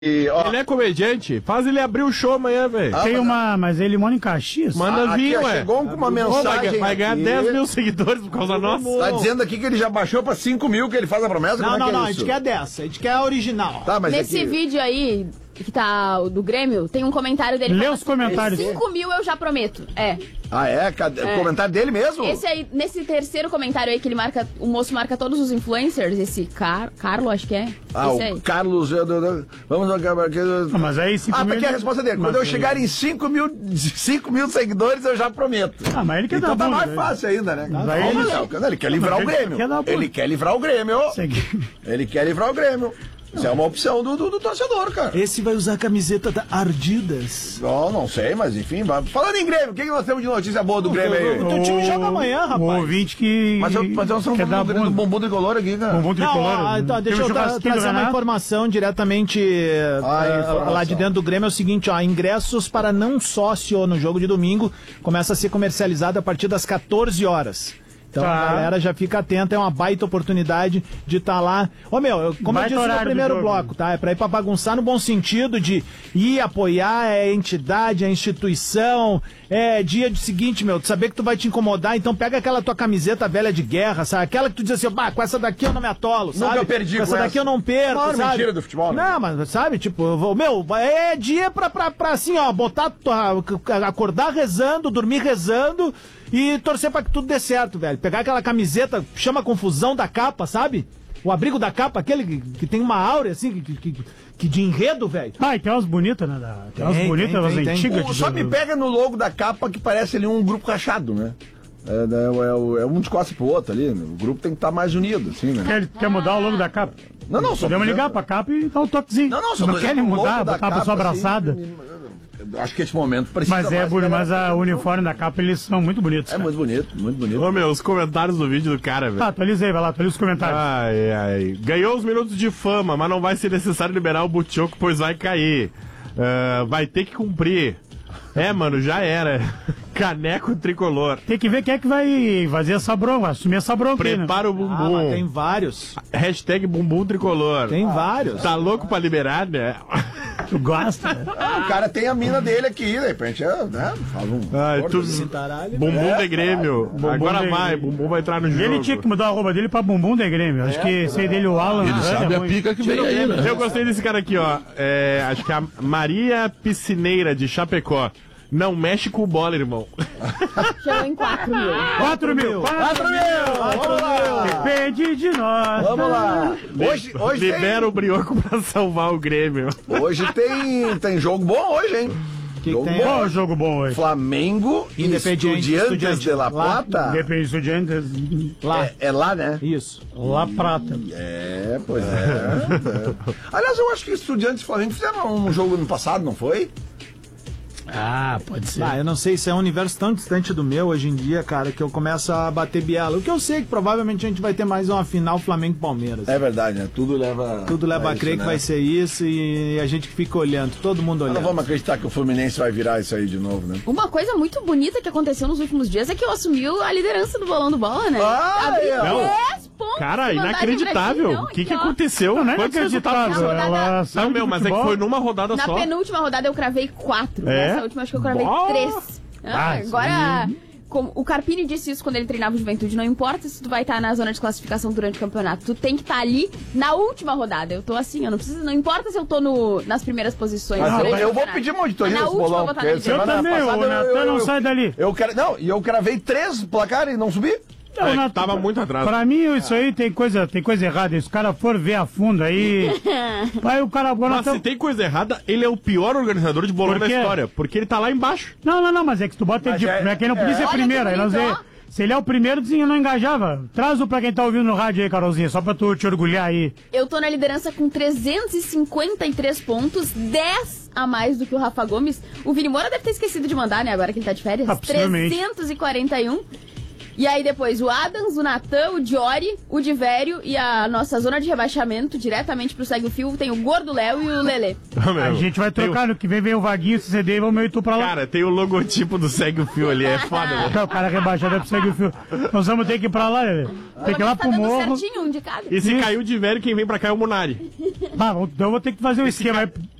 Ele é comediante, faz ele abrir o show amanhã, velho. Mas ele mora em Caxias. Manda vir, ué. Chegou com uma mensagem. Vai ganhar 10 mil seguidores por causa nossa. Tá dizendo aqui que ele já baixou pra 5 mil, que ele faz a promessa? Não, a gente quer dessa, a gente quer a original. Tá, mas nesse vídeo aí, que tá do Grêmio, tem um comentário dele. Lê os comentários. 5 mil eu já prometo. Ah, é? O comentário dele mesmo? Esse aí, nesse terceiro comentário aí que ele marca, o moço marca todos os influencers, esse Carlos, acho que é. Esse aí. Carlos, vamos acabar aqui. Mas aí 5 mil... aqui é a resposta dele. Quando eu chegar em 5 mil seguidores, eu já prometo. Mas ele quer então dar tá mais fácil ainda, né? Ele quer livrar o Grêmio. Ele quer livrar o Grêmio. Ele quer livrar o Grêmio. Isso é uma opção do torcedor, cara. Esse vai usar a camiseta da Ardidas. Não sei, mas enfim. Falando em Grêmio, o que nós temos de notícia boa do Grêmio aí? O teu time joga amanhã, rapaz. O ouvinte que... Mas eu não sou do bumbum tricolor aqui, cara. Bumbum tricolor. Deixa eu trazer uma informação diretamente lá de dentro do Grêmio. É o seguinte, ingressos para não sócio no jogo de domingo começa a ser comercializado a partir das 14 horas. Então a galera já fica atenta, é uma baita oportunidade de estar lá. Como eu disse no primeiro bloco, tá? É pra ir pra bagunçar no bom sentido de ir apoiar a entidade, a instituição. É dia de seguinte, de saber que tu vai te incomodar, então pega aquela tua camiseta velha de guerra, sabe? Aquela que tu diz assim, com essa daqui eu não me atolo, sabe? Nunca perdi com essa daqui eu não perco, sabe? Mentira do futebol. Não, mas sabe, é dia pra assim, botar, acordar rezando, dormir rezando e torcer pra que tudo dê certo, velho. Pegar aquela camiseta, chama a confusão da capa, sabe? O abrigo da capa, aquele que tem uma áurea, assim, que de enredo, velho. E tem umas bonitas, né? Tem umas bonitas, umas antigas. Só me pega no logo da capa que parece ali um grupo rachado, né? É um de costas pro outro ali, né? O grupo tem que estar mais unido, assim, né? Quer mudar o logo da capa? Não, só podemos ligar pra capa e dar um toquezinho. Não querem mudar, botar a pessoa abraçada. Acho que esse momento precisa. Mas o uniforme da capa, eles são muito bonitos. Muito bonito, muito bonito. Ô, os comentários do vídeo do cara, velho. Atualiza aí, vai lá, atualiza os comentários. Ai. Ganhou os minutos de fama, mas não vai ser necessário liberar o Butchoco, pois vai cair. Vai ter que cumprir. Mano, já era. Caneco tricolor. Tem que ver quem é que vai fazer essa bronca, assumir essa bronca. Prepara o bumbum. Mas tem vários. Hashtag bumbum tricolor. Tem vários. Tá louco pra liberar, né? Tu gosta? O cara tem a mina dele aqui, de repente, né? Fala bumbum de Grêmio. Agora vai, bumbum vai entrar no jogo. Ele tinha que mudar a roupa dele pra bumbum de Grêmio. Acho que sei dele o Alan. Ele sabe a pica que veio aí, né? Eu gostei desse cara aqui, ó. Acho que é a Maria Piscineira de Chapecó. Não mexe com o bola, irmão. Chegou em 4 mil. 4 mil! Vamos lá! Depende de nós. Vamos lá! Hoje libera o Brioco pra salvar o Grêmio. Hoje tem jogo bom hoje, hein? Qual jogo bom hoje? Flamengo e Estudiantes de La Plata. Independente Estudiantes. Lá. É lá, né? Isso. La Prata. Pois é. Aliás, eu acho que Estudiantes e Flamengo fizeram um jogo no passado, não foi? Pode ser. Eu não sei se é um universo tão distante do meu hoje em dia, cara, que eu começo a bater biela. O que eu sei é que provavelmente a gente vai ter mais uma final Flamengo-Palmeiras. É verdade, né? Tudo leva a crer que vai ser isso e a gente fica olhando, todo mundo olhando. Não vamos acreditar que o Fluminense vai virar isso aí de novo, né? Uma coisa muito bonita que aconteceu nos últimos dias é que eu assumi a liderança do Bolão do Bola, né? Abriu 10 pontos. Cara, inacreditável. O que aconteceu? Não é inacreditável. Mas é que foi numa rodada só. Na penúltima rodada eu cravei 4. Nessa última acho que eu cravei 3. Agora, o Carpini disse isso quando ele treinava o Juventude. Não importa se tu vai estar na zona de classificação durante o campeonato. Tu tem que estar ali na última rodada. Eu tô assim, não importa se eu tô nas primeiras posições. Eu vou pedir uma auditoria nesse bolão. Eu também, o Natan não sai dali. Eu cravei 3 placares e não subi? Tava muito atrás. Pra mim, isso aí tem coisa errada. Se o cara for ver a fundo aí. Vai o cara agora. Mas se tem coisa errada, ele é o pior organizador de bolão da história. Porque ele tá lá embaixo. Não, mas é que se tu bota de. Quem não podia ser primeiro. Aí nós se ele é o primeiro, eu não engajava. Traz o pra quem tá ouvindo no rádio aí, Carolzinha, só pra tu te orgulhar aí. Eu tô na liderança com 353 pontos, 10 a mais do que o Rafa Gomes. O Vini Moura deve ter esquecido de mandar, né? Agora que ele tá de férias. 341. E aí depois o Adams, o Natan, o Diori, o Divério e a nossa zona de rebaixamento, diretamente pro Segue o Fio, tem o Gordo Léo e o Lelê. A gente vai trocar, no que vem o Vaguinho, esse CD, vamos eu e tu pra lá. Cara, tem o logotipo do Segue o Fio ali, é foda, velho. O cara rebaixado é pro Segue o Fio. Nós vamos ter que ir pra lá, Lelê. Tem que ir lá pro morro. Certinho, um de cada. E se caiu o Divério, quem vem pra cá é o Munari. Então eu vou ter que fazer um esquema aí.